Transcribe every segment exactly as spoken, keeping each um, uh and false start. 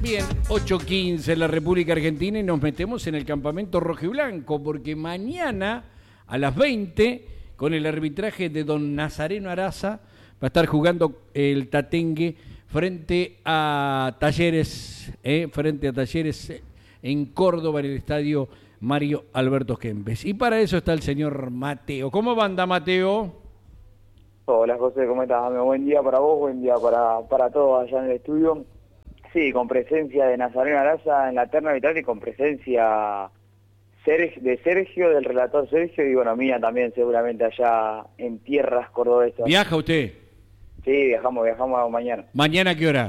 Bien, ocho quince en la República Argentina y nos metemos en el campamento rojiblanco porque mañana a las veinte, con el arbitraje de don Nazareno Araza, va a estar jugando el Tatengue frente a Talleres, eh, frente a Talleres en Córdoba, en el estadio Mario Alberto Kempes. Y para eso está el señor Mateo. ¿Cómo anda, Mateo? Hola, José, ¿cómo estás? Buen día para vos, buen día para, para todos allá en el estudio. Sí, con presencia de Nazareno Araza en la terna arbitral y con presencia Sergio, de Sergio, del relator Sergio, y bueno, mía también seguramente allá en tierras cordobesas. ¿Viaja usted? Sí, viajamos, viajamos mañana. ¿Mañana a qué hora?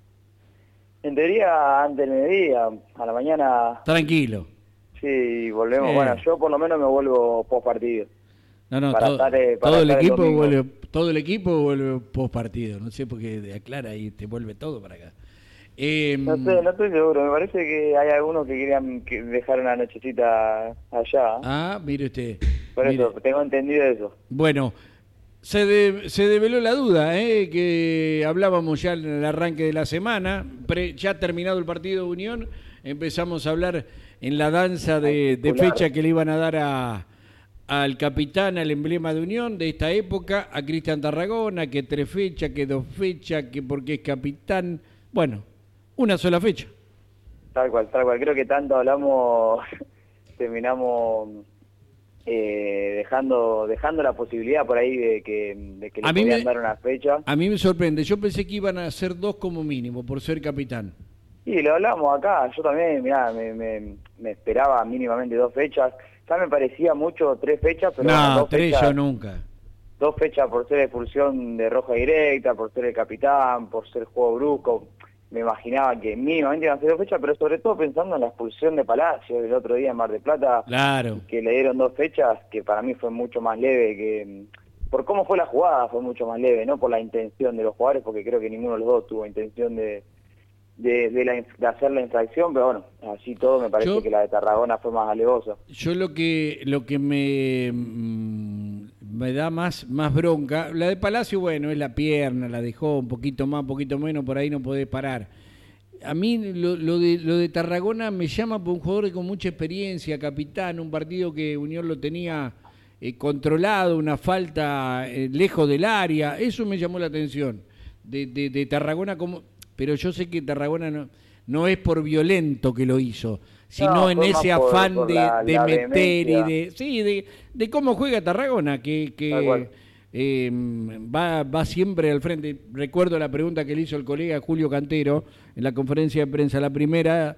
En teoría, antes del mediodía, a la mañana. Tranquilo. Sí, volvemos. Sí. Bueno, yo por lo menos me vuelvo post partido. No, no, para todo, estar, eh, para todo el estar equipo domingo. vuelve, todo el equipo vuelve post partido, no sé por qué aclara y te vuelve todo para acá. Eh, No sé, no estoy seguro, me parece que hay algunos que querían que dejar una nochecita allá. Ah, mire usted. Por mire. eso, tengo entendido eso. Bueno, se, de, se develó la duda, ¿eh? Que hablábamos ya en el arranque de la semana, pre, ya terminado el partido de Unión, empezamos a hablar en la danza de, de fecha que le iban a dar a, al capitán, al emblema de Unión de esta época, a Cristian Tarragona, que tres fechas, que dos fechas, que porque es capitán, bueno, una sola fecha. Tal cual, tal cual, creo que tanto hablamos, terminamos eh, dejando dejando la posibilidad por ahí de que, de que le podían me, dar una fecha. A mí me sorprende, yo pensé que iban a ser dos como mínimo, por ser capitán. Sí, lo hablamos acá, yo también, mirá, me, me, me esperaba mínimamente dos fechas, ya me parecía mucho tres fechas, pero no, bueno, dos tres fechas, yo nunca. Dos fechas por ser expulsión de roja directa, por ser el capitán, por ser juego brusco, me imaginaba que mínimamente iban a ser dos fechas, pero sobre todo pensando en la expulsión de Palacio el otro día en Mar del Plata, claro, que le dieron dos fechas, que para mí fue mucho más leve, que por cómo fue la jugada fue mucho más leve, no por la intención de los jugadores, porque creo que ninguno de los dos tuvo intención de De, de, la, de hacer la infracción, pero bueno, así todo me parece yo, que la de Tarragona fue más alevosa. Yo lo que lo que me me da más más bronca, la de Palacio, bueno, es la pierna, la dejó un poquito más, un poquito menos, por ahí no podés parar. A mí lo, lo de lo de Tarragona me llama por un jugador con mucha experiencia, capitán, un partido que Unión lo tenía eh, controlado, una falta eh, lejos del área, eso me llamó la atención. De, de, de Tarragona como... Pero yo sé que Tarragona no, no es por violento que lo hizo, sino no, en ese afán por, por de, la, de la meter vehemencia. y de sí de, de cómo juega Tarragona, que, que eh, va, va siempre al frente. Recuerdo la pregunta que le hizo el colega Julio Cantero en la conferencia de prensa, la primera,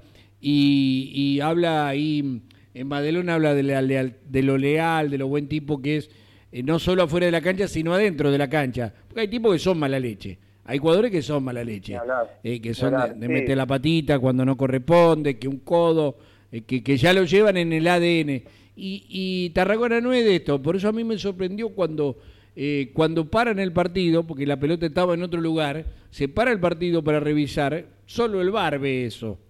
y, y habla ahí, en Madelón habla de, la leal, de lo leal, de lo buen tipo que es, eh, no solo afuera de la cancha, sino adentro de la cancha, porque hay tipos que son mala leche. Hay jugadores que son mala leche, eh, que son hablar, de, de sí. meter la patita cuando no corresponde, que un codo, eh, que, que ya lo llevan en el A D N. Y, y Tarragona no es de esto, por eso a mí me sorprendió cuando, eh, cuando paran el partido, porque la pelota estaba en otro lugar, se para el partido para revisar, solo el V A R ve eso.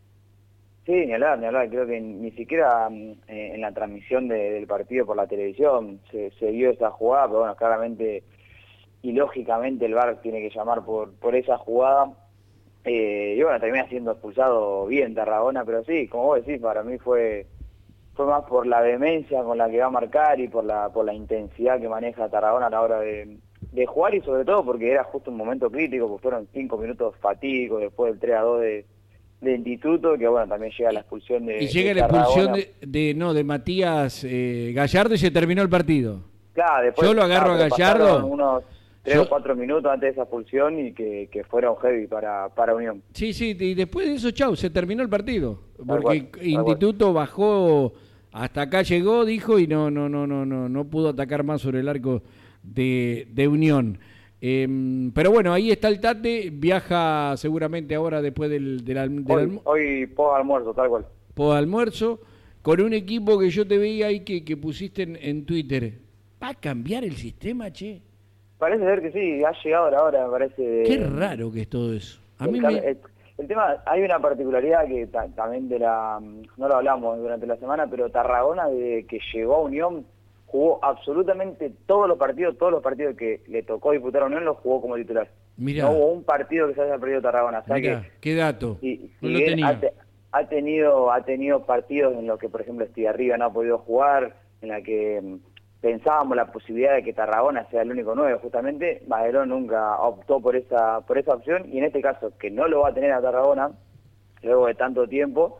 Sí, ni hablar, ni hablar, creo que ni siquiera eh, en la transmisión de, del partido por la televisión se, se vio esa jugada, pero bueno, claramente... y lógicamente el V A R tiene que llamar por por esa jugada, eh, y bueno, termina siendo expulsado bien Tarragona, pero sí, como vos decís, para mí fue fue más por la vehemencia con la que va a marcar y por la por la intensidad que maneja Tarragona a la hora de, de jugar, y sobre todo porque era justo un momento crítico, porque fueron cinco minutos fatídicos después del tres a dos de, de Instituto, que bueno, también llega la expulsión de Y llega de la expulsión de, de, no, de Matías eh, Gallardo y se terminó el partido. Claro, después... Yo lo agarro a Gallardo... Unos, tres Yo, o cuatro minutos antes de esa expulsión y que, que fuera un heavy para, para Unión. Sí, sí, y después de eso, chau, se terminó el partido. Porque cual, Instituto bajó, hasta acá llegó, dijo, y no no no no no no pudo atacar más sobre el arco de, de Unión. Eh, pero bueno, ahí está el Tate, viaja seguramente ahora después del, del, del hoy, alm hoy post almuerzo, tal cual. Post almuerzo, con un equipo que yo te veía ahí que, que pusiste en, en Twitter. ¿Va a cambiar el sistema, che? Parece ser que sí, ha llegado la hora, me parece. De, Qué raro que es todo eso. A el, mí me... el, el tema, hay una particularidad que ta, también de la, no lo hablamos durante la semana, pero Tarragona desde que llegó a Unión jugó absolutamente todos los partidos, todos los partidos que le tocó disputar a Unión los jugó como titular. Mirá. No hubo un partido que se haya perdido Tarragona. O sea Mirá, que, qué dato. Si, no si lo bien tenía. ha, te, ha, tenido, ha tenido partidos en los que, por ejemplo, Estigarribia no ha podido jugar, en la que mm, pensábamos la posibilidad de que Tarragona sea el único nueve, justamente, Madeló nunca optó por esa, por esa opción, y en este caso, que no lo va a tener a Tarragona, luego de tanto tiempo,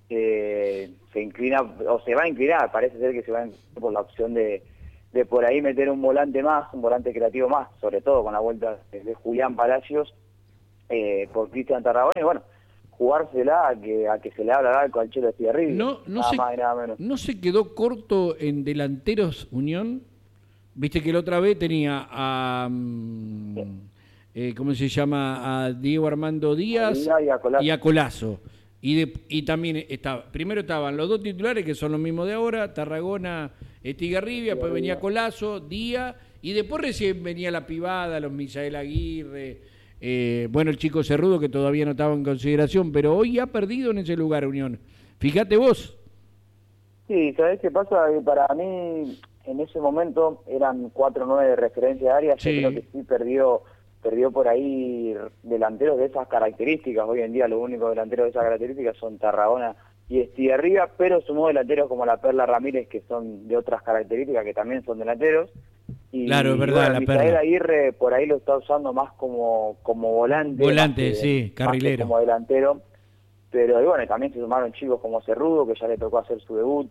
eh, se inclina, o se va a inclinar, parece ser que se va a inclinar por la opción de, de por ahí meter un volante más, un volante creativo más, sobre todo con la vuelta de, de Julián Palacios, eh, por Cristian Tarragona, y bueno, jugársela a que, a que se le abra algo al Chelo Estigarribia, No, no, nada se, más y nada menos. no se quedó corto en delanteros Unión. Viste que la otra vez tenía a... mm, eh, ¿cómo se llama? A Diego Armando Díaz A Díaz y a Colazo. y a Colazo. Y, de, y también estaba, primero estaban los dos titulares, que son los mismos de ahora, Tarragona, Estigarribia, después venía Colazo, Díaz, y después recién venía la pivada, los Misael Aguirre, eh, bueno, el chico Cerrudo, que todavía no estaba en consideración, pero hoy ha perdido en ese lugar Unión. Fíjate vos. Sí, ¿sabés qué pasa? Que para mí, en ese momento, eran cuatro nueve de referencia de área, Sí. yo creo que sí perdió... perdió por ahí delanteros de esas características. Hoy en día los únicos delanteros de esas características son Tarragona y Estigarribia, pero sumó delanteros como la Perla Ramírez, que son de otras características, que también son delanteros. Y, Claro, es verdad, bueno, la Misael Perla. Aguirre por ahí lo está usando más como, como volante. Volante, más que- sí, más que carrilero. como delantero. Pero y bueno, también se sumaron chicos como Cerrudo, que ya le tocó hacer su debut.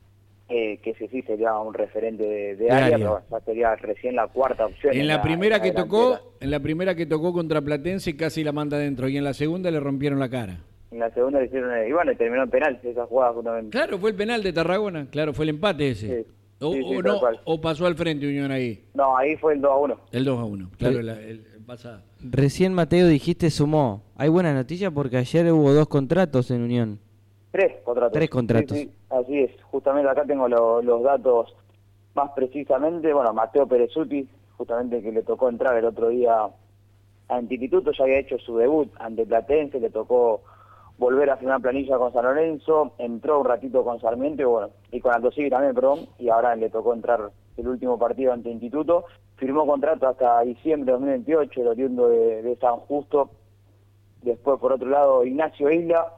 Eh, que ese sí sería un referente de, de De área, área. pero bueno, ya sería recién la cuarta opción. En la primera en que delantera. tocó, en la primera que tocó contra Platense casi la manda adentro, y en la segunda le rompieron la cara. En la segunda le hicieron, y bueno, y terminó en penal esa jugada justamente. Claro, fue el penal de Tarragona, claro, fue el empate ese. Sí, o, sí, sí, o tal no, cual. o pasó al frente Unión ahí, No, ahí fue el dos a uno. el dos a uno, claro, Sí. el, el, el pasado. Recién Mateo dijiste sumó. Hay buena noticia porque ayer hubo dos contratos en Unión. Tres contratos. Tres contratos. Sí, sí, así es. Justamente acá tengo lo- los datos más precisamente. Bueno, Mateo Perezuti, justamente que le tocó entrar el otro día ante Instituto, ya había hecho su debut ante Platense, le tocó volver a firmar planilla con San Lorenzo, entró un ratito con Sarmiento y bueno, y con Aldo Civi también, perdón, y ahora le tocó entrar el último partido ante Instituto. Firmó contrato hasta diciembre de dos mil veintiocho, el oriundo de, de San Justo. Después, por otro lado, Ignacio Isla,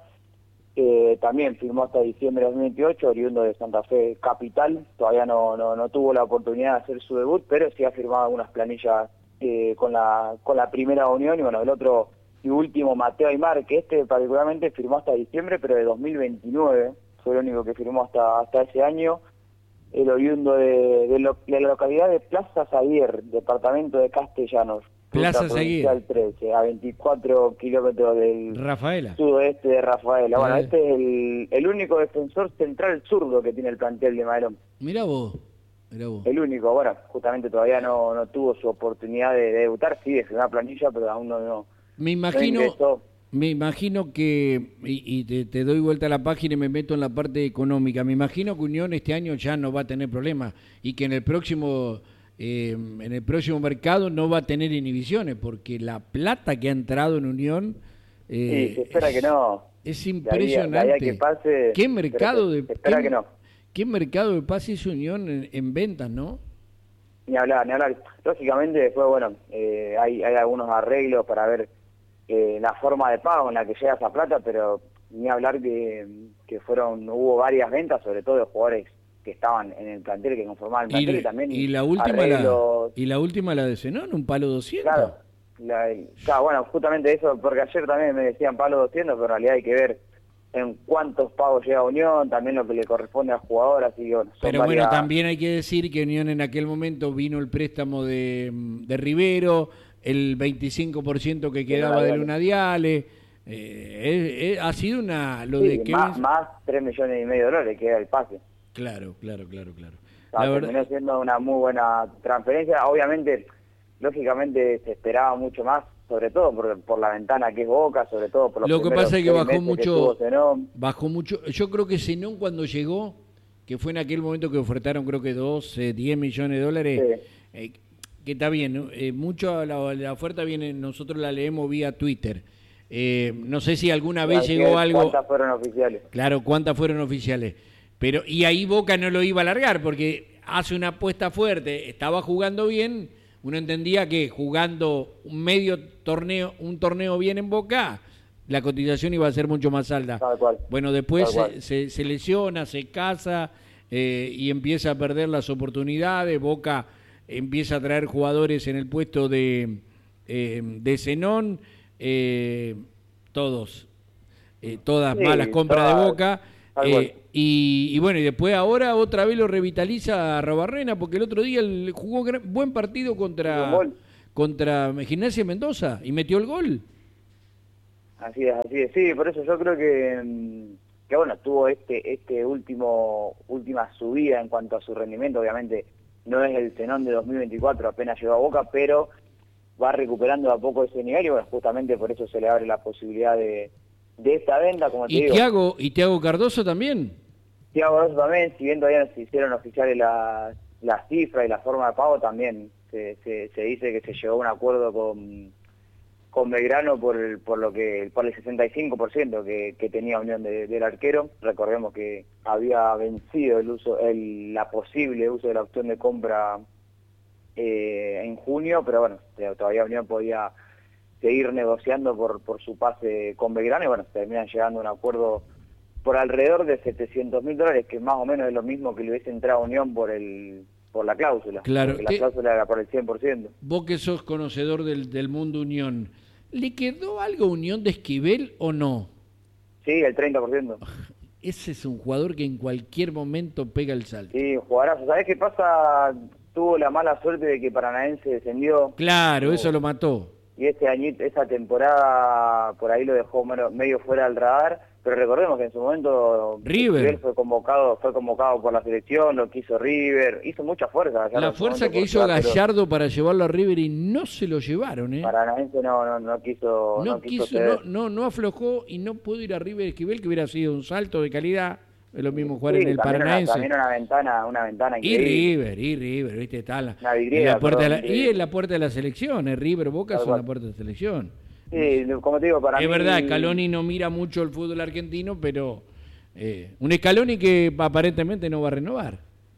Eh, también firmó hasta diciembre de dos mil veintiocho, oriundo de Santa Fe Capital. Todavía no, no, no tuvo la oportunidad de hacer su debut, pero sí ha firmado algunas planillas eh, con la con la primera Unión. Y bueno, el otro y último, Mateo Aymar, que este particularmente firmó hasta diciembre, pero de dos mil veintinueve, fue el único que firmó hasta hasta ese año. El oriundo de, de, lo, de la localidad de Plaza Zaguier, departamento de Castellanos. Plaza ruta Zaguier. provincial trece, a veinticuatro kilómetros del Rafaela. sudoeste de Rafaela. Bueno, Eh. este es el, el único defensor central zurdo que tiene el plantel de Madelón. Mirá vos, mirá vos. El único, bueno, justamente todavía no, no tuvo su oportunidad de, de debutar, sí, de firmar planilla, pero aún no, no, Me no imagino, ingresó. me imagino que, y, y te, te doy vuelta a la página y me meto en la parte económica, me imagino que Unión este año ya no va a tener problemas y que en el próximo... Eh, en el próximo mercado no va a tener inhibiciones porque la plata que ha entrado en Unión eh, Sí, se espera es, que no. es De ahí a- impresionante. de ahí a que pase, ¿Qué pero mercado se- de se espera qué, que no. qué mercado de pase hizo Unión en, en ventas, ¿no? Ni hablar, ni hablar. Lógicamente después, bueno, eh, hay, hay algunos arreglos para ver eh, la forma de pago en la que llega esa plata, pero ni hablar que, que fueron, hubo varias ventas, sobre todo de jugadores que estaban en el plantel, que conformaban el Y, plantel, y, también y la última la, arreglos. y la última la de Zenón, un palo doscientos. Claro, la- claro, bueno, justamente eso, porque ayer también me decían palo doscientos, pero en realidad hay que ver en cuántos pagos llega Unión, también lo que le corresponde al jugador, así que bueno. son Pero bueno, varias- también hay que decir que Unión en aquel momento vino el préstamo de, de Rivero, el veinticinco por ciento que quedaba de Lunadiale. Lunadiale. Eh, eh, eh, ha sido una... Lo sí, de Kevin... más, más tres millones y medio de dólares que era el pase. Claro, claro, claro, claro. O sea, La terminó verdad, siendo una muy buena transferencia. Obviamente, lógicamente se esperaba mucho más, sobre todo por, por la ventana que es Boca, sobre todo por los lo que primeros pasa es que seis bajó meses mucho, tuvo Zenón. bajó mucho. Yo creo que Zenón cuando llegó, que fue en aquel momento que ofertaron creo que doce, diez millones de dólares, Sí. eh, que está bien, ¿no? Eh, mucho la, la oferta viene, nosotros la leemos vía Twitter. Eh, no sé si alguna vez Así llegó es, algo... ¿Cuántas fueron oficiales? Claro, ¿cuántas fueron oficiales? Pero y ahí Boca no lo iba a largar porque hace una apuesta fuerte, estaba jugando bien, uno entendía que jugando un medio torneo, un torneo bien en Boca, la cotización iba a ser mucho más alta. Tal cual. Bueno, después Tal cual. se, se, se lesiona, se casa eh, y empieza a perder las oportunidades. Boca empieza a traer jugadores en el puesto de, eh, de Zenón, eh, todos, eh, todas Sí, malas compras todas, de Boca. tal cual. Eh, y, y bueno, y después ahora otra vez lo revitaliza a Rabarrena, porque el otro día el, jugó gran- buen partido contra, Gol. contra Gimnasia Mendoza y metió el gol. Así es, así es. Sí, por eso yo creo que, mm, que bueno, tuvo este este último última subida en cuanto a su rendimiento. Obviamente no es el Zenón de dos mil veinticuatro, apenas llegó a Boca, pero va recuperando a poco ese nivel y bueno, justamente por eso se le abre la posibilidad de, de esta venta, como te Y digo. Thiago, y Thiago Cardoso también. Thiago Alonso también, si bien todavía no se hicieron oficiales las las cifras y la forma de pago, también se, se, se dice que se llegó a un acuerdo con, con Belgrano por el, por lo que por el sesenta y cinco por ciento que, que tenía Unión de- del arquero. Recordemos que había vencido el uso el, la posible uso de la opción de compra eh, en junio, pero bueno, todavía Unión podía seguir negociando por, por su pase con Belgrano y bueno, terminan llegando a un acuerdo por alrededor de setecientos mil dólares, que más o menos es lo mismo que le hubiese entrado a Unión por el por la cláusula. Claro, Porque la te- cláusula era por el cien por ciento. Vos que sos conocedor del, del mundo Unión, ¿le quedó algo a Unión de Esquivel o no? Sí, el treinta por ciento. Ese es un jugador que en cualquier momento pega el salto. Sí, jugadorazo. ¿Sabés qué pasa? Tuvo la mala suerte de que Paranaense descendió Claro, eso lo mató. y ese añito, esa temporada por ahí lo dejó medio, medio fuera del radar, pero recordemos que en su momento River. él fue convocado, fue convocado por la selección, lo quiso River, hizo mucha fuerza. Gallardo La en su fuerza momento que por hizo ciudad, pero Gallardo para llevarlo a River y no se lo llevaron, ¿eh? Paranaense no, no, no quiso, No no quiso quiso, ceder. no, no, no aflojó y no pudo ir a River Esquivel, que hubiera sido un salto de calidad. Es lo mismo jugar Sí, en el también una- Paranaense. también una ventana, una ventana Y increíble. River, y River, viste, está en la, Una en vidriera, la puerta de la- perdón, y vidriera. en la puerta de la selección, eh, River, Boca Tal son cual. la puerta de la selección. Sí, como te digo, para Es mí... verdad, Scaloni no mira mucho el fútbol argentino, pero eh, un Scaloni que aparentemente no va a renovar.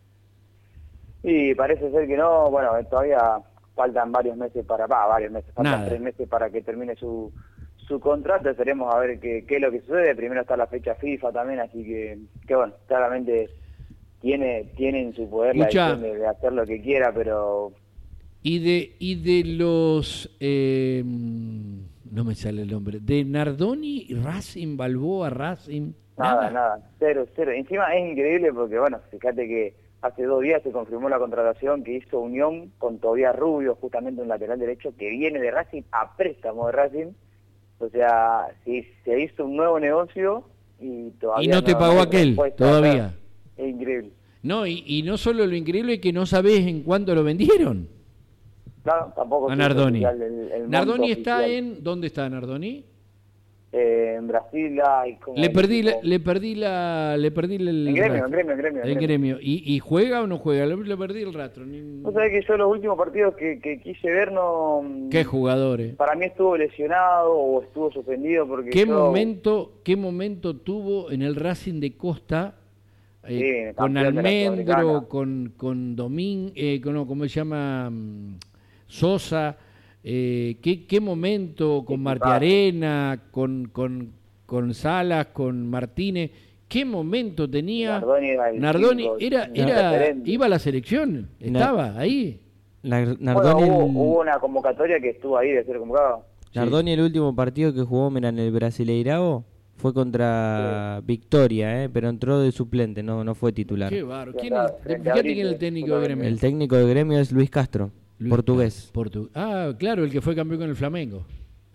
Sí, parece ser que no. Bueno, todavía faltan varios meses para... Va, varios meses, faltan Nada. tres meses para que termine su, su contrato. Esperemos a ver qué, qué es lo que sucede. Primero está la fecha FIFA también, así que, que bueno, claramente tiene, tiene en su poder Escuchá. la decisión de, de hacer lo que quiera, pero... Y de, y de los... eh, no me sale el nombre. De Nardoni, Racing, Balboa, Racing... Nada, nada, cero, cero. Encima es increíble porque, bueno, fíjate que hace dos días se confirmó la contratación que hizo Unión con Tobías Rubio, justamente un lateral derecho que viene de Racing a préstamo de Racing. O sea, si se hizo un nuevo negocio y todavía... Y no te pagó hay aquel, respuesta. todavía. Es increíble. No, y, y no solo lo increíble es que no sabés en cuánto lo vendieron. Claro, tampoco... A es Nardoni. oficial el- el Nardoni monto está oficial. en... ¿Dónde está Nardoni? Eh, en Brasil hay como... Le el perdí, la, equipo- le perdí la... Le perdí el En gremio, rastro. en gremio, en gremio. en En gremio. gremio. ¿Y, ¿Y juega o no juega? Le, le perdí el rastro. Ni- Vos sabés que yo los últimos partidos que, que quise ver no... Qué jugadores. Para mí estuvo lesionado o estuvo suspendido porque ¿Qué yo- momento, qué momento tuvo en el Racing de Costa eh, Sí, con campeón de la Almendro, Sudamericana. con, con Domín, eh, con, no, ¿cómo se llama? Mm, Sosa. Eh, ¿qué, ¿Qué momento con Equipazo. Martiarena, con, con, con Salas, con Martínez? ¿Qué momento tenía? Nardoni era el Nardoni cinco, era, el era, referente. iba a la selección, estaba ahí. La- Bueno, Nardoni, hubo, el, hubo una convocatoria que estuvo ahí de ser convocado. Nardoni el último partido que jugó mira, en el Brasileirao fue contra Victoria, eh, pero entró de suplente, no, no fue titular. Qué bárbaro. Sí, ¿Quién andaba es- frente a Fíjate quién es el Brito, técnico de justamente. Gremio. El técnico de Gremio es Luis Castro, Luis portugués. Portu- ah, claro, el que fue campeón con el Flamengo.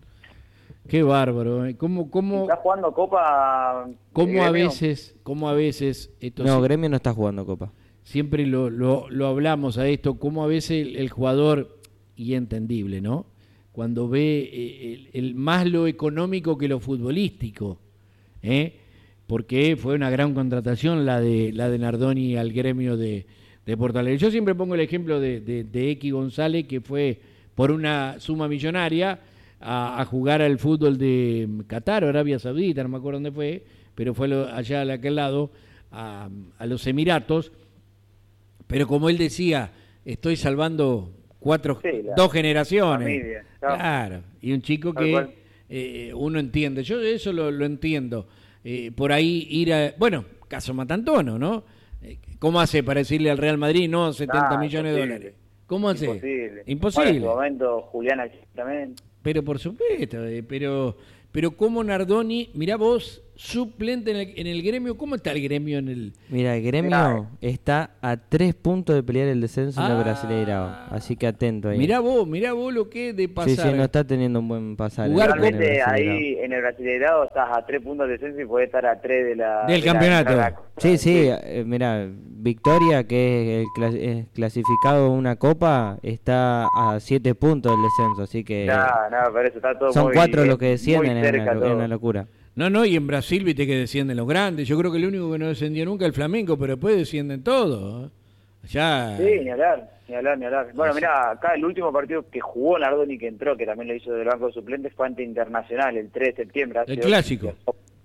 Qué bárbaro, ¿eh? ¿Cómo, cómo, Está jugando Copa... de cómo a Gremio. veces, cómo a veces, esto No, sí- Gremio no está jugando Copa. siempre lo, lo, lo hablamos a esto, cómo a veces el, el jugador, y entendible, ¿no? Cuando ve eh, el, el más lo económico que lo futbolístico, ¿eh? Porque fue una gran contratación la de la de Nardoni al Gremio de, de Porto Alegre. Yo siempre pongo el ejemplo de, de, de X González, que fue por una suma millonaria a, a jugar al fútbol de Qatar, Arabia Saudita, no me acuerdo dónde fue, pero fue lo- allá a aquel lado, a, a los Emiratos. Pero como él decía, estoy salvando cuatro, Sí, la dos generaciones. familia, claro. Claro, y un chico Tal que cual. eh, uno entiende, yo eso lo, lo entiendo. Eh, por ahí ir a, bueno, caso Matantono, ¿no? Eh, ¿Cómo hace para decirle al Real Madrid no setenta Ah, millones de imposible. dólares? ¿Cómo hace? Imposible. Imposible. Bueno, en su momento, Julián Alcides también. Pero por supuesto, eh, pero pero como Nardoni, mirá vos, suplente en el, en el gremio, ¿cómo está el gremio en el...? Mira, el gremio Mirá. está a tres puntos de pelear el descenso en Ah. la Brasileirao. Así que atento ahí. Mirá vos, mirá vos lo que es de sí, pasar. sí, no está teniendo un buen pasar. Jugar en el Realmente Brasileirao. ahí en el Brasileirao estás a tres puntos de descenso y podés estar a tres de la... Del de la campeonato. entrada. Sí, sí, eh, mira, Victoria, que es el clas- es clasificado a una copa, está a siete puntos del descenso, así que No, no, pero eso está todo son muy, cuatro eh, los que descienden, muy es cerca una, es todo. una locura. No, no, y en Brasil viste que descienden los grandes. Yo creo que el único que no descendió nunca es el Flamengo, pero después descienden todos. ¿eh? Ya. Sí, ni hablar, ni hablar, ni hablar. Bueno, mira, acá el último partido que jugó Nardoni, que entró, que también lo hizo del banco de suplentes, fue ante Internacional el tres de septiembre. hace El ocho clásico. días.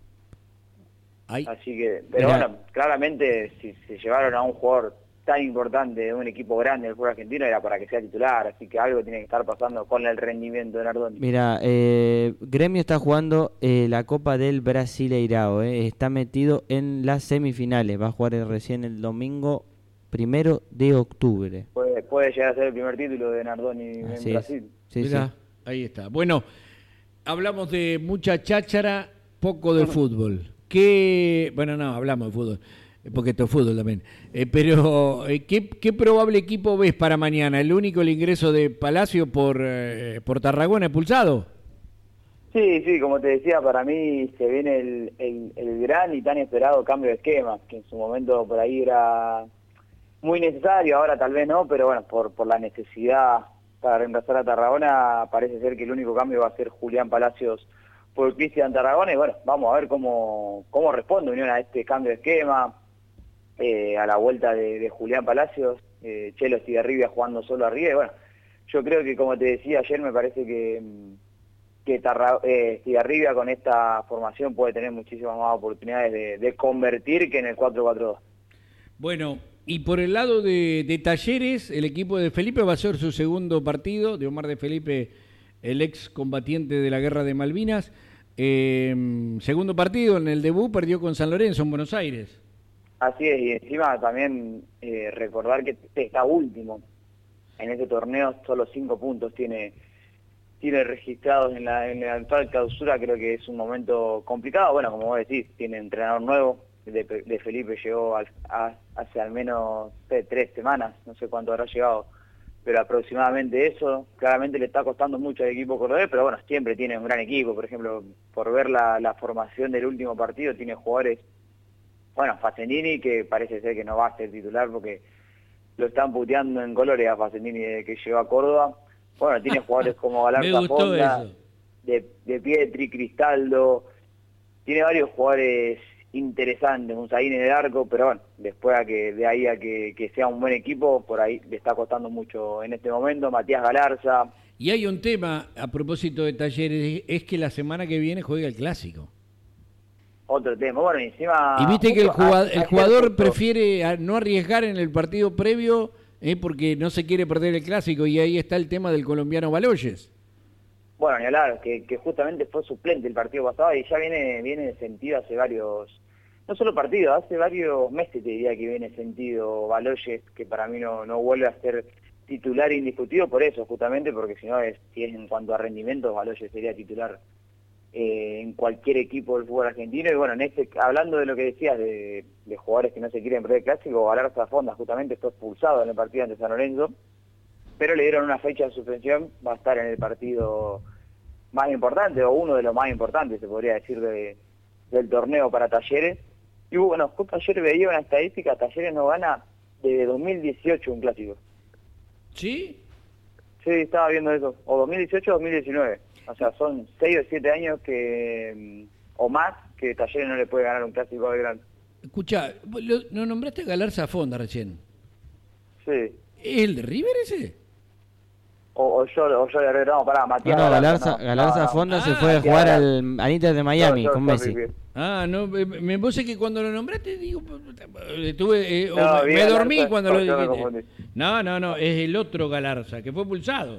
Ay, Así que, pero Mirá. bueno, claramente si se llevaron a un jugador tan importante de un equipo grande del fútbol argentino era para que sea titular, así que algo tiene que estar pasando con el rendimiento de Nardoni. Mira, eh, Gremio está jugando eh, la Copa del Brasileirao, eh, está metido en las semifinales, va a jugar recién el domingo primero de octubre. Puede, puede llegar a ser el primer título de Nardoni en Así es. Brasil. Sí, mirá, sí. ahí está. Bueno, hablamos de mucha cháchara, poco de fútbol. ¿Qué? Bueno, no, hablamos de fútbol, porque esto es fútbol también. Eh, pero, eh, ¿qué, ¿qué probable equipo ves para mañana? ¿El único el ingreso de Palacio por, eh, por Tarragona expulsado? Sí, sí, como te decía, para mí se viene el, el, el gran y tan esperado cambio de esquema, que en su momento por ahí era muy necesario, ahora tal vez no, pero bueno, por, por la necesidad para reemplazar a Tarragona, parece ser que el único cambio va a ser Julián Palacios por Cristian Tarragona, y bueno, vamos a ver cómo, cómo responde Unión a este cambio de esquema, eh, a la vuelta de, de Julián Palacios, eh, Chelo Estigarribia jugando solo arriba, y bueno, yo creo que como te decía ayer, me parece que, que Tarra, eh, Estigarribia con esta formación puede tener muchísimas más oportunidades de, de convertir que en el cuatro cuatro dos. Bueno, y por el lado de, de Talleres, el equipo de Felipe va a ser su segundo partido, de Omar de Felipe, el ex combatiente de la Guerra de Malvinas. Eh, segundo partido, en el debut perdió con San Lorenzo en Buenos Aires. Así es, y encima también eh, recordar que está último en este torneo, solo cinco puntos tiene tiene registrados en la, en la actual clausura. Creo que es un momento complicado. Bueno, como vos decís, tiene entrenador nuevo, de, de Felipe llegó al, a, hace al menos eh, tres semanas, no sé cuánto habrá llegado, pero aproximadamente eso. Claramente le está costando mucho al equipo cordobés, pero bueno, siempre tiene un gran equipo. Por ejemplo, por ver la, la formación del último partido, tiene jugadores, bueno, Facendini, que parece ser que no va a ser titular porque lo están puteando en colores a Facendini desde que llegó a Córdoba. Bueno, tiene jugadores como Me Galarza gustó Fonda, eso. de, de Pietri, Cristaldo, tiene varios jugadores interesantes, un Zayn en el arco, pero bueno, después a que de ahí a que, que sea un buen equipo, por ahí le está costando mucho en este momento. Matías Galarza. Y hay un tema a propósito de Talleres, es que la semana que viene juega el Clásico. Otro tema, bueno, y encima... Y viste que el justo jugador, a- el ayer jugador justo- prefiere a- no arriesgar en el partido previo eh, porque no se quiere perder el Clásico, y ahí está el tema del colombiano Baloyes. Bueno, ni hablar, que, que justamente fue suplente el partido pasado y ya viene viene sentido hace varios, no solo partidos, hace varios meses te diría que viene sentido Baloyes, que para mí no, no vuelve a ser titular indiscutido por eso, justamente porque si no, es, si es en cuanto a rendimiento, Baloyes sería titular eh, en cualquier equipo del fútbol argentino. Y bueno, en este hablando de lo que decías de, de jugadores que no se quieren perder el Clásico, Galarza Fonda justamente fue expulsado en el partido ante San Lorenzo, pero le dieron una fecha de suspensión, va a estar en el partido más importante, o uno de los más importantes, se podría decir, de, del torneo para Talleres. Y bueno, justo ayer veía una estadística, Talleres no gana desde dos mil dieciocho un clásico. ¿Sí? Sí, estaba viendo eso, o dos mil dieciocho o dos mil diecinueve. O sea, son seis o siete años que o más que Talleres no le puede ganar un clásico de gran. Escuchá, vos lo- ¿no nombraste a Galarza Fonda recién? Sí. ¿Es el de River ese? o, o yo, o yo le no, pará, Matías. No, no, Galarza, Galarza, no, Galarza no, no. Fonda se Ah, fue a Matías jugar Galarza. al, al Inter de Miami Yo- yo- con yo- Messi. yo- Ah, no, me, me puse que cuando lo nombraste, digo, estuve, eh, o No, me, vi me a dormí Galarza, cuando yo lo me dijiste. confundí. No, no, no, es el otro Galarza, que fue pulsado.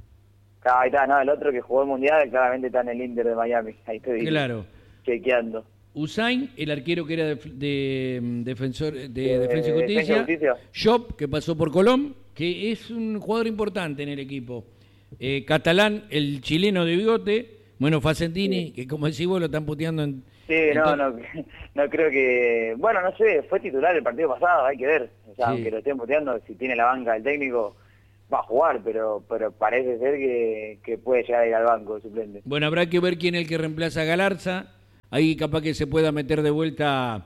Ahí está, no, el otro que jugó el Mundial claramente está en el Inter de Miami. Ahí estoy Claro. chequeando. Usain, el arquero que era de, de, mm, defensor de, De- Defensa y Defensa y Justicia. Justicia. Job, que pasó por Colón, que es un jugador importante en el equipo. Eh, Catalán, el chileno de bigote. Bueno, Facentini, Sí. que como decís vos lo están puteando en... Sí, en no, to- no, no creo que... Bueno, no sé, fue titular el partido pasado, hay que ver. O sea, Sí. aunque lo estén puteando, si tiene la banca del técnico, va a jugar, pero pero parece ser que, que puede llegar a ir al banco de suplente. Bueno, habrá que ver quién es el que reemplaza a Galarza. Ahí capaz que se pueda meter de vuelta,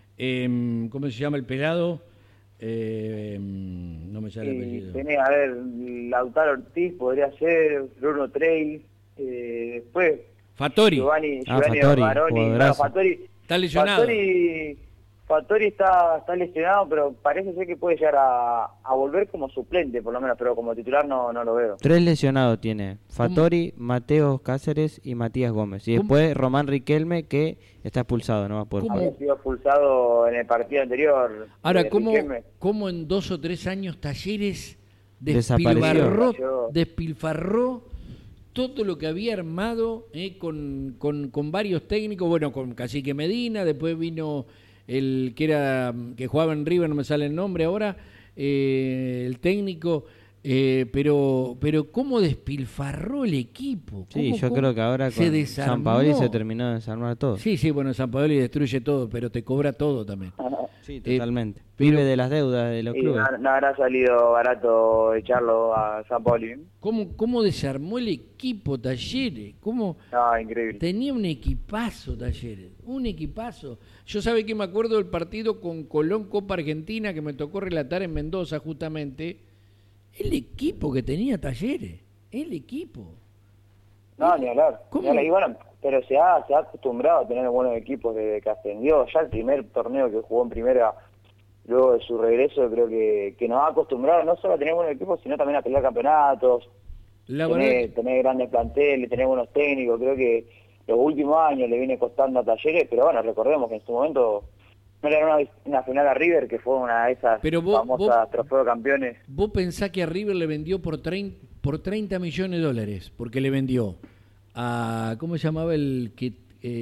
eh, ¿cómo se llama el pelado? Eh, no me sale el Y apellido. tenés, a ver, Lautaro Ortiz podría ser, Bruno Trey, eh, después Fattori, Giovanni, Ah, Giovanni Fattori, Baroni, no, jugadorazo. Fattori, está lesionado. Fattori, Fattori está, está lesionado, pero parece ser que puede llegar a, a volver como suplente, por lo menos, pero como titular no, no lo veo. Tres lesionados tiene. Fattori, Mateo Cáceres y Matías Gómez. Y ¿Cómo? después Román Riquelme, que está expulsado, no va a poder ¿Cómo? jugar. Había sido expulsado en el partido anterior. Ahora, eh, ¿cómo, Riquelme. ¿cómo en dos o tres años Talleres Desapareció. despilfarró, despilfarró todo lo que había armado eh, con, con, con varios técnicos? Bueno, con Cacique Medina, después vino el que era que jugaba en River, no me sale el nombre ahora, eh, el técnico, eh, pero pero cómo despilfarró el equipo. Sí, ¿Cómo- yo cómo creo que ahora se con desarmó? San Paoli se terminó de desarmar todo. Sí, sí, bueno, San Paoli destruye todo, pero te cobra todo también. Sí, Eh, totalmente. pero- Vive de las deudas de los Y clubes. no, no habrá salido barato echarlo a San Pauli. ¿Cómo, cómo desarmó el equipo Talleres? ¿Cómo No, increíble. tenía un equipazo Talleres? Un equipazo. Yo sabe que me acuerdo del partido con Colón Copa Argentina que me tocó relatar en Mendoza justamente. El equipo que tenía Talleres. El equipo. No, ni hablar. ¿Cómo? Ni hablar. Y bueno, pero se ha, se ha acostumbrado a tener buenos equipos desde que ascendió. Ya el primer torneo que jugó en primera, luego de su regreso, creo que, que nos ha acostumbrado no solo a tener buenos equipos, sino también a pelear campeonatos, La verdad, tener, tener grandes planteles, tener buenos técnicos. Creo que los últimos años le viene costando a Talleres, pero bueno, recordemos que en su momento no le ganó una, una final a River, que fue una de esas Pero vos- famosas vos- trofeo de campeones. vos pensás que a River le vendió por treinta, por treinta millones de dólares, porque le vendió a, ¿cómo se llamaba el que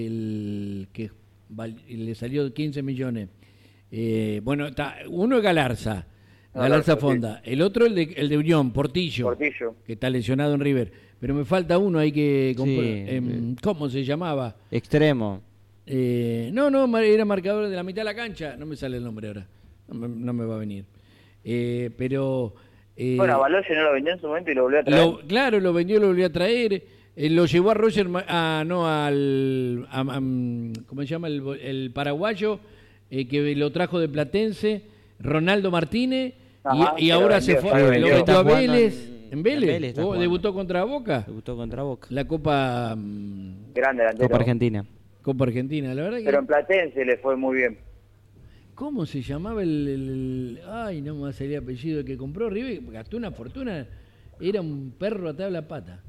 el que val- le salió quince millones? Eh, bueno, está, uno es Galarza, Galarza Galarza, Fonda, el otro el de, el de Unión, Portillo, Portillo. que está lesionado en River, pero me falta uno ahí que... Sí, compro- em, ¿Cómo se llamaba? Extremo. Eh, no, no, mar- era marcador de la mitad de la cancha, no me sale el nombre ahora, no me, no me va a venir. Eh, pero... eh, Bueno, a Baloye no lo vendió en su momento y lo volvió a traer. lo- claro, lo vendió, lo volvió a traer. eh, lo llevó a Roger, Ma- ah, no, al. a- a- ¿Cómo se llama? El, bo- el paraguayo eh, que lo trajo de Platense, Ronaldo Martínez. y- Ajá, y, que lo ahora vendió, se fue. ya lo Lo vendió. vendió Está a jugando Vélez. en- ¿En Vélez? en Vélez está ¿Vos jugando. ¿Debutó contra Boca? Debutó contra Boca. La Copa. mm, Grande delantero. Copa Argentina. Copa Argentina, la verdad que. Pero en Platense le fue muy bien. ¿Cómo se llamaba el, el- el- Ay, no me va a salir el apellido que compró River? Gastó una fortuna. Era un perro atado a la pata.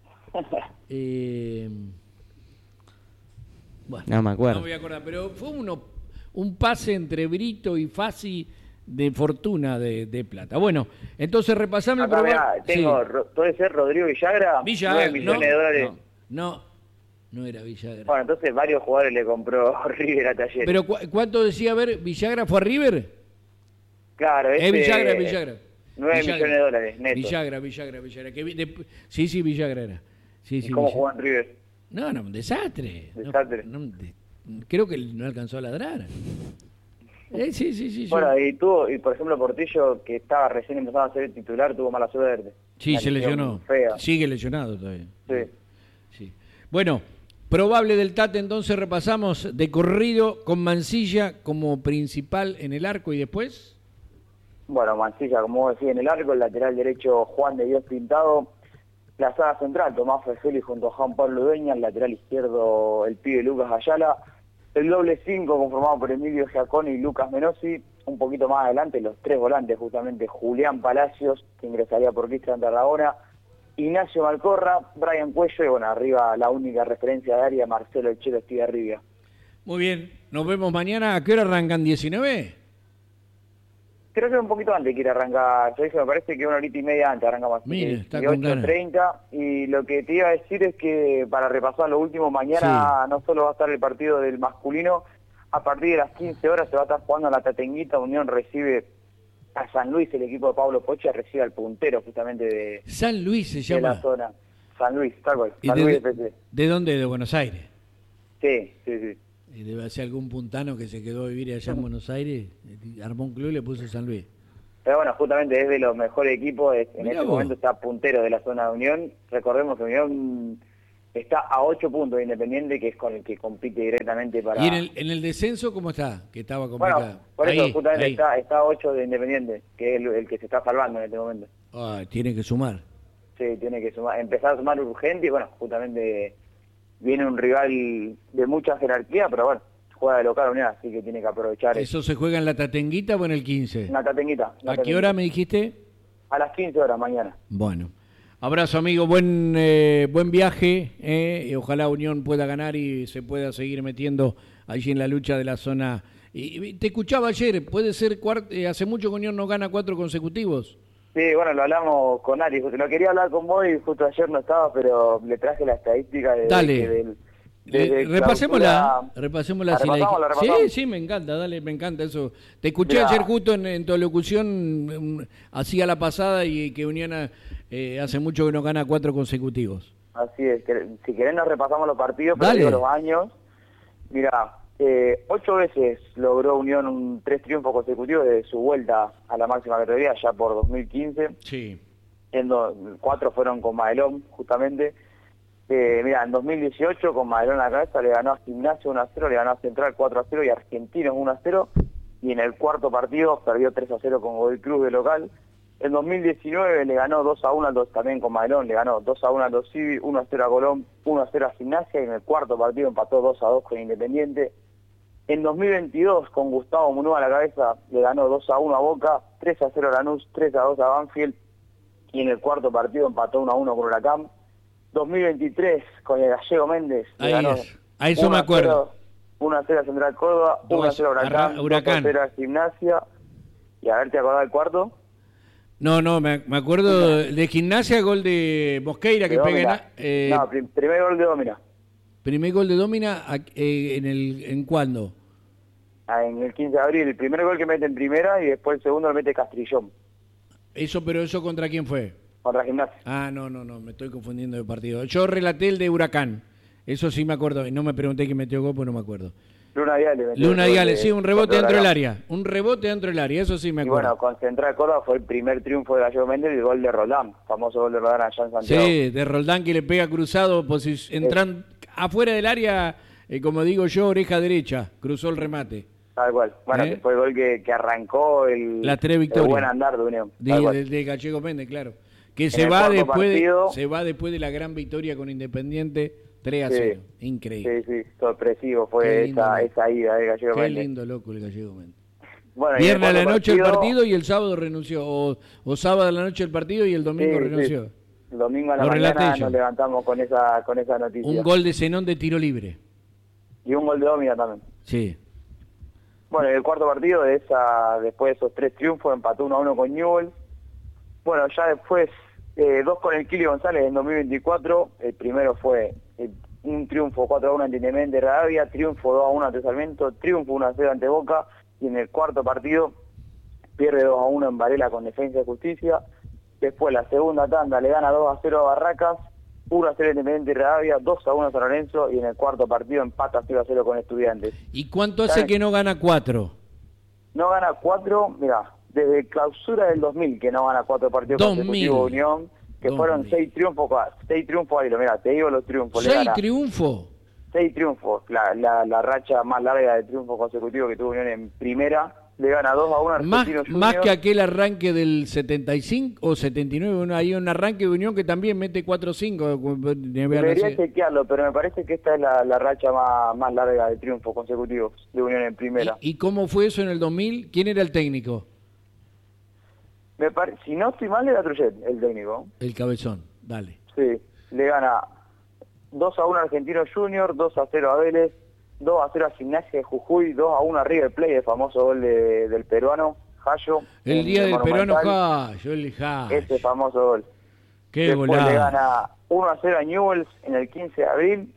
Eh, bueno, No me acuerdo. no me voy a acordar, pero fue uno, un pase entre Brito y Fassi de fortuna de, de plata. Bueno, entonces repasame el Acá, programa. mirá, tengo, Ro- puede ser Rodrigo Villagra, Villagra, nueve millones no, de dólares. No, no, no era Villagra. Bueno, entonces varios jugadores le compró River a Talleres. Pero ¿cu- ¿cuánto decía? A ver, ¿Villagra fue a River? claro, Es ese, Villagra, Villagra. nueve Villagra. millones de dólares, neto. Villagra, Villagra, Villagra. Que vi- de- sí, sí, Villagra era. Sí, ¿Y sí, cómo Villagra. jugó en River? No, no, un desastre. No, Desastre. no, de- creo que no alcanzó a ladrar. Eh, sí, sí, sí. yo- Bueno, y tuvo, y por ejemplo Portillo, que estaba recién empezando a ser el titular, tuvo mala suerte. sí, Una se lesión lesionó. Fea. Sigue lesionado todavía. Sí. Sí. Bueno, probable del Tate, entonces repasamos de corrido con Mancilla como principal en el arco y después. Bueno, Mancilla, como vos decís, en el arco, el lateral derecho Juan de Dios Pintado, la saga central Tomás Fefeli junto a Juan Pablo Dueña, el lateral izquierdo el pibe Lucas Ayala, el doble cinco conformado por Emilio Giaconi y Lucas Menossi, un poquito más adelante los tres volantes justamente Julián Palacios, que ingresaría por Cristian Tarragona, Ignacio Malcorra, Brian Cuello y bueno, arriba la única referencia de área, Marcelo Chelo Estigarribia. Muy bien, nos vemos mañana. ¿A qué hora arrancan? ¿diecinueve? Creo que un poquito antes quiere arrancar, yo dije, me parece que una horita y media antes arrancamos. Mire, está con ganas. ocho treinta, y lo que te iba a decir es que para repasar lo último, mañana sí. No solo va a estar el partido del masculino, a partir de las quince horas se va a estar jugando la Tatenguita. Unión recibe a San Luis, el equipo de Pablo Pocha recibe al puntero justamente de, San Luis se de llama. la zona. San Luis, tal cual. ¿Y San de, Luis F C. ¿De dónde? ¿De Buenos Aires? Sí, sí, sí. Y debe ser algún puntano que se quedó a vivir allá en Buenos Aires, armó un club y le puso San Luis. Pero bueno, justamente es de los mejores equipos, en Mirá este vos. momento está puntero de la zona de Unión. Recordemos que Unión está a ocho puntos de Independiente, que es con el que compite directamente para... ¿Y en el, en el descenso cómo está? Que estaba complicado. Bueno, por eso Ahí, justamente ahí. está, está a ocho de Independiente, que es el, el que se está salvando en este momento. Ah, tiene que sumar. Sí, tiene que sumar, empezar a sumar urgente y bueno, justamente viene un rival de mucha jerarquía, pero bueno, juega de local Unión, así que tiene que aprovechar. ¿Eso se juega en la Tatenguita o en el quince? Una tatenguita. Una ¿A qué tatenguita. hora me dijiste? A las quince horas mañana. Bueno. Abrazo, amigo, buen eh, buen viaje, eh, y ojalá Unión pueda ganar y se pueda seguir metiendo allí en la lucha de la zona. Y, y te escuchaba ayer, puede ser, cuart- eh, hace mucho que Unión no gana cuatro consecutivos. Sí, bueno, lo hablamos con Ari, justo- lo quería hablar con vos y justo ayer no estaba, pero le traje la estadística de... Dale. de- del- Le- de repasémosla, clausura. repasémosla. ¿La si la repasamos, dij- la repasamos? Sí, sí, me encanta, dale, me encanta eso. Te escuché Mirá. ayer justo en, en tu locución, mm, hacía la pasada y que Unión eh, hace mucho que no gana cuatro consecutivos. Así es, que, si querés nos repasamos los partidos, pero Dale. digo los años. Mira, eh, ocho veces logró Unión un, tres triunfos consecutivos de su vuelta a la máxima categoría, ya por dos mil quince. Sí. En do- cuatro fueron con Madelón, justamente. Eh, mira, en dos mil dieciocho con Madelón a la cabeza le ganó a Gimnasia uno a cero, le ganó a Central cuatro a cero y a Argentinos uno a cero. Y en el cuarto partido perdió tres a cero con Godoy Cruz de local. En dos mil diecinueve le ganó dos a uno al dos, también con Madelón, le ganó dos a uno al dos Civi, uno a cero a Colón, uno a cero a Gimnasia y en el cuarto partido empató dos a dos con Independiente. En dos mil veintidós con Gustavo Munúa a la cabeza le ganó dos a uno a Boca, tres a cero a Lanús, tres a dos a Banfield y en el cuarto partido empató uno a uno con Huracán. dos mil veintitrés con el Gallego Méndez le Ahí ganó es. A eso me acuerdo. uno a cero a Central Córdoba, uno a cero a Huracán, Arra- Huracán. dos a cero a Gimnasia. Y a ver, ¿te acordás del cuarto? No, no, me, me acuerdo de Gimnasia, gol de Mosqueira que De pega en, Domina. a- eh, No, prim- primer gol de Domina. primer gol de Domina, a- eh, en el en cuándo. Ah, en el quince de abril, el primer gol que mete en primera y después el segundo lo mete Castrillón, Eso, pero eso contra quién fue. contra Gimnasia. Ah, no, no, no, me estoy confundiendo de partido. Yo relaté el de Huracán. Eso sí me acuerdo. Y no me pregunté quién metió gol, pues no me acuerdo. Luna Diale. metió Luna el gol Diale, de- sí, un rebote contra dentro del Huracán. área. Un rebote dentro del área, eso sí me Y acuerdo. bueno, con Central Córdoba fue el primer triunfo de Gallego Méndez y el gol de Roldán, famoso gol de Roldán allá en Santiago. Sí, de Roldán que le pega cruzado, posi- entran afuera del área, eh, como digo yo, oreja derecha, cruzó el remate. Tal cual. Bueno, ¿Eh? que fue el gol que, que arrancó el, Las tres el victorias. buen andar de Unión. De, Tal cual. de- de Gallego Méndez, claro. Que se el va, cuarto después de, partido- se va después de la gran victoria con Independiente, tres a Sí. cero. Increíble. Sí, sí, sorpresivo Qué fue lindo, esa, ¿no? esa ida de Gallego Qué Méndez. lindo, loco, el Gallego Méndez. Bueno, y en el Viernes a la cuarto noche el partido y el sábado renunció. O, o sábado a la noche el partido y el domingo Sí, renunció. sí. El domingo a la Lo relaté mañana yo. nos levantamos con esa, con esa noticia. Un gol de Zenón de tiro libre. Y un gol de Domina también. Sí. Bueno, en el cuarto partido, de esa, después de esos tres triunfos, empató uno a uno con Newell's. Bueno, ya después, eh, dos con el Kili González en dos mil veinticuatro. El primero fue eh, un triunfo cuatro a uno ante Independiente de Rivadavia, triunfo dos a uno ante Sarmiento, triunfo uno a cero ante Boca. Y en el cuarto partido, pierde dos a uno en Varela con Defensa y Justicia. Después, la segunda tanda, le gana dos a cero a Barracas, uno a cero Independiente de Rivadavia, dos a uno a San Lorenzo. Y en el cuarto partido, empata cero a cero con Estudiantes. ¿Y cuánto hace ¿Saben? que no gana cuatro? No gana cuatro, mira, desde clausura del dos mil que no gana cuatro partidos dos mil. consecutivos Unión, que dos fueron mil. seis triunfos, seis triunfos ahí, mira, te digo los triunfos. le ¿Seis gana triunfos? seis triunfos, la, la, la racha más larga de triunfos consecutivos que tuvo Unión en primera, le gana dos a uno a Más, Argentinos más Juniors. que aquel arranque del setenta y cinco o setenta y nueve, uno- hay un arranque de Unión que también mete cuatro cinco. Debería chequearlo, pero me parece que esta es la, la racha más, más larga de triunfos consecutivos de Unión en primera. ¿Y, ¿Y cómo fue eso en el dos mil? ¿Quién era el técnico? Me pare- si no estoy mal, era Trujillo, el técnico. El Cabezón. Dale. Sí, le gana dos a uno a Argentino Junior, dos a cero a Vélez, dos a cero a Gimnasia de Jujuy, dos a uno a River Plate, el famoso gol de, del peruano, Jayo. El día del peruano Jayo, el Jayo. Ese famoso gol. Qué Después golado. le gana uno a cero a Newell's en el quince de abril,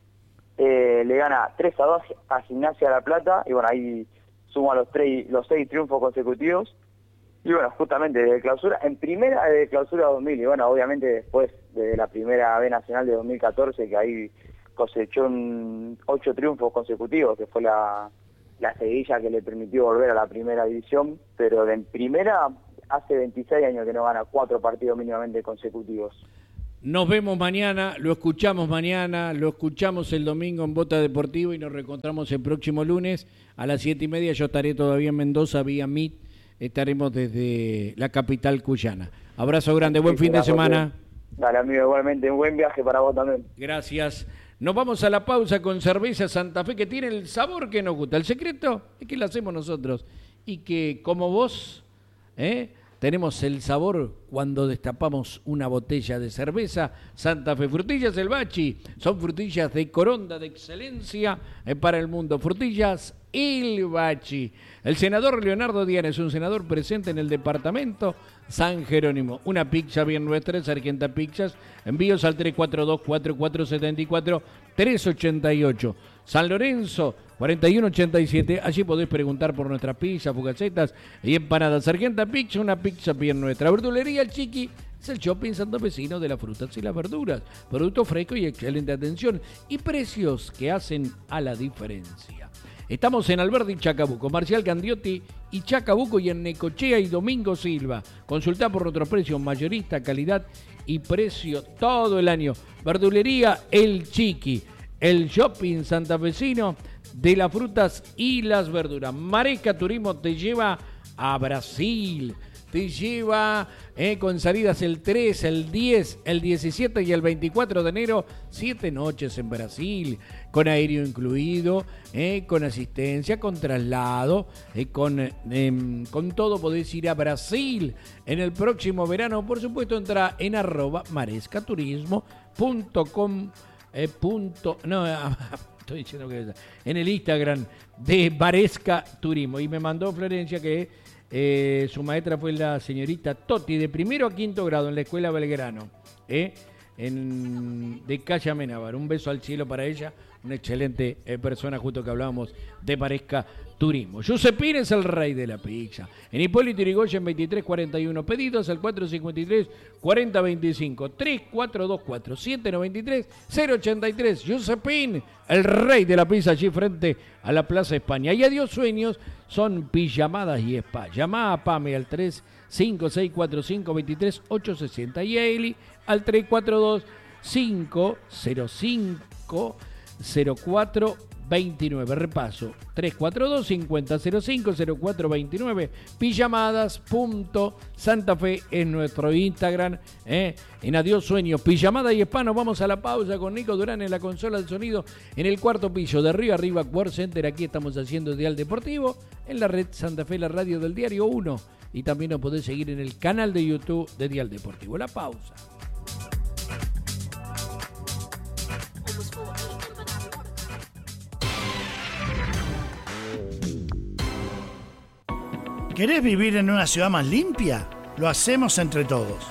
eh, le gana tres a dos a Gimnasia de La Plata, y bueno, ahí suma los, tres, los seis triunfos consecutivos. Y bueno, justamente de clausura, en primera de clausura dos mil, y bueno, obviamente después de la primera B Nacional de dos mil catorce, que ahí cosechó un, ocho triunfos consecutivos, que fue la, la seguidilla que le permitió volver a la primera división, pero de en primera hace veintiséis años que no gana cuatro partidos mínimamente consecutivos. Nos vemos mañana, lo escuchamos mañana, lo escuchamos el domingo en Bota Deportivo y nos reencontramos el próximo lunes a las siete y media. Yo estaré todavía en Mendoza vía Meet. Estaremos desde la capital cuyana. Abrazo grande, buen fin de semana. Dale, amigo, igualmente, un buen viaje para vos también. Gracias. Nos vamos a la pausa con Cerveza Santa Fe, que tiene el sabor que nos gusta. El secreto es que lo hacemos nosotros y que, como vos, ¿eh? tenemos el sabor cuando destapamos una botella de cerveza Santa Fe. Frutillas El Bachi, son frutillas de coronda de excelencia eh, para el mundo. Frutillas El Bachi. El senador Leonardo Diana es un senador presente en el departamento San Jerónimo. Una pizza bien nuestra, Sargenta Pizzas. Envíos al tres cuatro dos, cuatro cuatro siete cuatro, tres ocho ocho. San Lorenzo, cuarenta y uno ochenta y siete. Allí podés preguntar por nuestras pizzas, fugacetas y empanadas. Sargenta Pizza, una pizza bien nuestra. Verdulería El Chiqui es el shopping santafesino de las frutas y las verduras. Producto fresco y excelente atención. Y precios que hacen a la diferencia. Estamos en Alberdi y Chacabuco, Marcial Gandiotti y Chacabuco, y en Necochea y Domingo Silva. Consultá por nuestros precios, mayorista, calidad y precio todo el año. Verdulería El Chiqui, el shopping santafesino de las frutas y las verduras. Maresca Turismo te lleva a Brasil. Te lleva eh, con salidas el tres, el diez, el diecisiete y el veinticuatro de enero, siete noches en Brasil, con aéreo incluido, eh, con asistencia, con traslado, eh, con, eh, con todo podés ir a Brasil en el próximo verano. Por supuesto, entra en arroba marescaturismo punto com, eh, punto, no, estoy diciendo que en el Instagram de Maresca Turismo. Y me mandó Florencia que Eh, su maestra fue la señorita Toti, de primero a quinto grado en la escuela Belgrano, eh, en, de Calle Amenábar. Un beso al cielo para ella, una excelente eh, persona, justo que hablábamos de Maresca Turismo. Giuseppini es el rey de la pizza. En Hipólito Yrigoyen veintitrés cuarenta y uno, pedidos al cuatro cincuenta y tres, cuarenta veinticinco, tres cuatro dos cuatro, siete noventa y tres, cero ochenta y tres. Giuseppini, el rey de la pizza, allí frente a la Plaza España. Y Adiós Sueños son pijamadas y spa. Llamá a Pame al tres cinco seis cuatro cinco, dos tres ocho seis cero y a Eli al tres cuatro dos, cinco cero cinco, cero cuatro veintinueve. Repaso, tres cuatro dos, cinco cero cero cinco, cero cuatro veintinueve. Pijamadas punto Santa Fe es nuestro Instagram. ¿eh? En Adiós Sueños, pijamada y spa. Nos vamos a la pausa con Nico Durán en la consola de sonido en el cuarto piso de Río Arriba World Center. Aquí estamos haciendo Dial Deportivo en la red Santa Fe, la radio del Diario uno. Y también nos podés seguir en el canal de YouTube de Dial Deportivo. La pausa. ¿Querés vivir en una ciudad más limpia? Lo hacemos entre todos.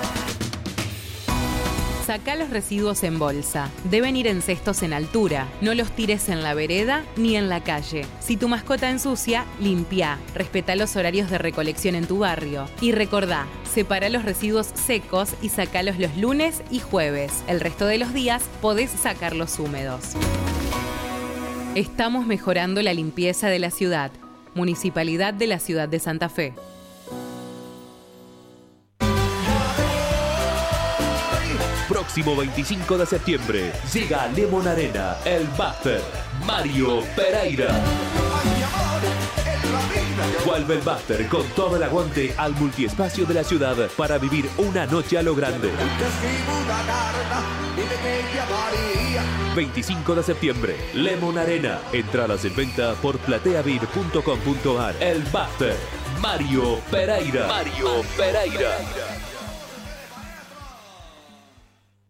Sacá los residuos en bolsa. Deben ir en cestos en altura. No los tires en la vereda ni en la calle. Si tu mascota ensucia, limpia. Respetá los horarios de recolección en tu barrio. Y recordá, separa los residuos secos y sacalos los lunes y jueves. El resto de los días podés sacarlos húmedos. Estamos mejorando la limpieza de la ciudad. Municipalidad de la Ciudad de Santa Fe. Próximo veinticinco de septiembre llega a Lemon Arena el Buster Mario Pereira. Vuelve el Buster con todo el aguante al multiespacio de la ciudad para vivir una noche a lo grande. veinticinco de septiembre, Lemon Arena. Entradas en venta por plateavir punto com punto ar. El Buster Mario Pereira. Mario Pereira.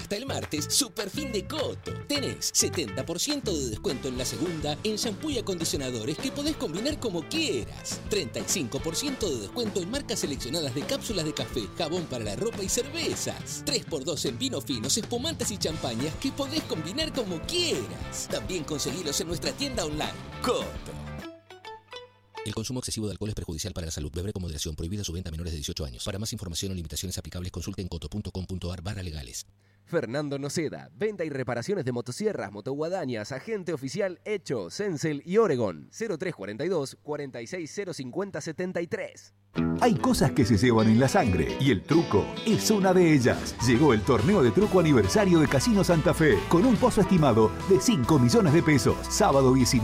hasta el martes, super fin de Coto. Tenés setenta por ciento de descuento en la segunda en shampoo y acondicionadores que podés combinar como quieras. treinta y cinco por ciento de descuento en marcas seleccionadas de cápsulas de café, jabón para la ropa y cervezas. tres por dos en vinos finos, espumantes y champañas que podés combinar como quieras. También conseguilos en nuestra tienda online. Coto. El consumo excesivo de alcohol es perjudicial para la salud. Beber con moderación. Prohibida su venta a menores de dieciocho años. Para más información o limitaciones aplicables, consulte en coto punto com punto ar barra legales. Fernando Noceda, venta y reparaciones de motosierras, motoguadañas, agente oficial Hecho, Sensel y Oregon. cero tres cuarenta y dos, cuarenta y seis cero cincuenta setenta y tres. Hay cosas que se llevan en la sangre y el truco es una de ellas. Llegó el torneo de truco aniversario de Casino Santa Fe con un pozo estimado de cinco millones de pesos. Sábado diecinueve